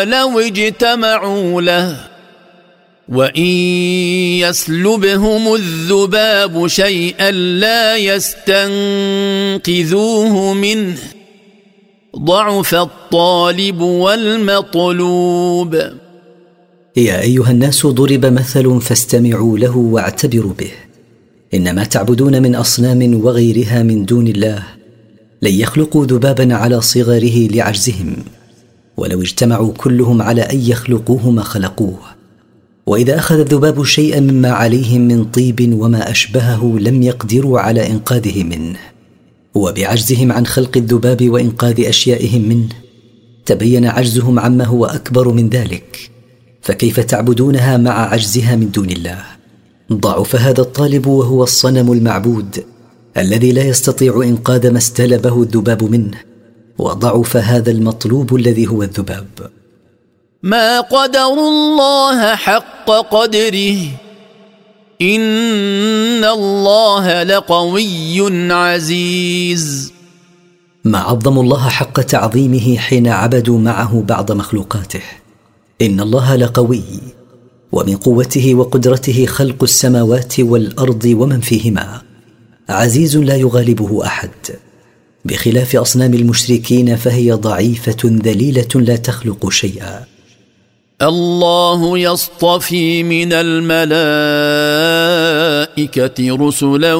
لو اجتمعوا له وإن يسلبهم الذباب شيئا لا يستنقذوه منه ضعف الطالب والمطلوب. يا أيها الناس ضرب مثل فاستمعوا له واعتبروا به. إنما تعبدون من أصنام وغيرها من دون الله لن يخلقوا ذبابا على صغره لعجزهم، ولو اجتمعوا كلهم على أن يخلقوه ما خلقوه. وإذا أخذ الذباب شيئا مما عليهم من طيب وما أشبهه لم يقدروا على إنقاذه منه، وبعجزهم عن خلق الذباب وإنقاذ أشيائهم منه تبين عجزهم عما هو أكبر من ذلك، فكيف تعبدونها مع عجزها من دون الله؟ ضعف هذا الطالب وهو الصنم المعبود الذي لا يستطيع إنقاذ ما استلبه الذباب منه، وضعف هذا المطلوب الذي هو الذباب. ما قدروا الله حق قدره إن الله لقوي عزيز. ما عظموا الله حق تعظيمه حين عبدوا معه بعض مخلوقاته. إن الله لقوي، ومن قوته وقدرته خلق السماوات والأرض ومن فيهما، عزيز لا يغالبه أحد، بخلاف أصنام المشركين فهي ضعيفة ذليلة لا تخلق شيئا. الله يصطفي من الملائكة رسلا